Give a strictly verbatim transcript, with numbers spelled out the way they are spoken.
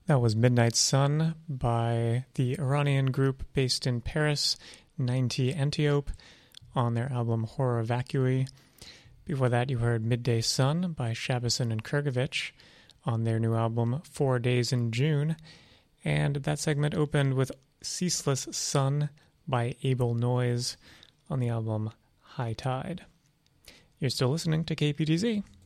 That was Midnight Sun by the Iranian group based in Paris, ninety Antiope, on their album Horror Vacui. Before that, you heard Midday Sun by Shabazin and Kurgovich on their new album Four Days in June. And that segment opened with Ceaseless Sun by Able Noise on the album High Tide. You're still listening to K P T Z.